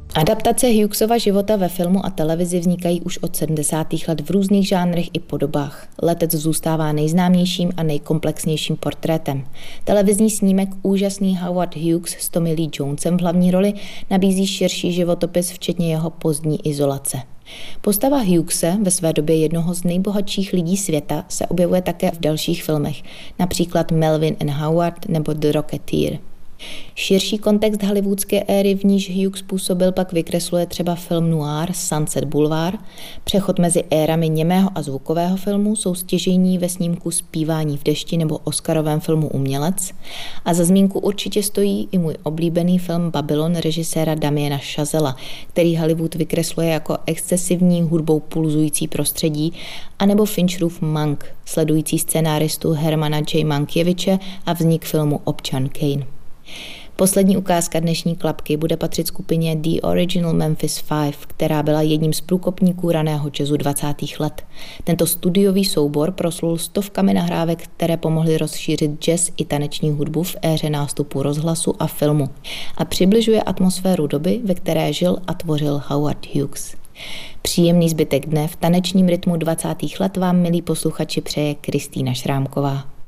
Adaptace Hughesova života ve filmu a televizi vznikají už od 70. let v různých žánrech i podobách. Letec zůstává nejznámějším a nejkomplexnějším portrétem. Televizní snímek Úžasný Howard Hughes s Tommy Lee Jonesem v hlavní roli nabízí širší životopis, včetně jeho pozdní izolace. Postava Hughese, ve své době jednoho z nejbohatších lidí světa, se objevuje také v dalších filmech, například Melvin and Howard nebo The Rocketeer. Širší kontext hollywoodské éry, v níž Hughes působil, pak vykresluje třeba film noir Sunset Boulevard. Přechod mezi érami němého a zvukového filmu jsou stěžejní ve snímku Zpívání v dešti nebo oscarovém filmu Umělec. A za zmínku určitě stojí i můj oblíbený film Babylon režiséra Damiena Chazella, který Hollywood vykresluje jako excesivní hudbou pulzující prostředí, anebo Fincherův Mank, sledující scénáristu Hermana J. Mankiewicze a vznik filmu Občan Kane. Poslední ukázka dnešní klapky bude patřit skupině The Original Memphis Five, která byla jedním z průkopníků raného jazzu 20. let. Tento studiový soubor proslul stovkami nahrávek, které pomohly rozšířit jazz i taneční hudbu v éře nástupu rozhlasu a filmu a přibližuje atmosféru doby, ve které žil a tvořil Howard Hughes. Příjemný zbytek dne v tanečním rytmu 20. let vám, milí posluchači, přeje Kristýna Šrámková.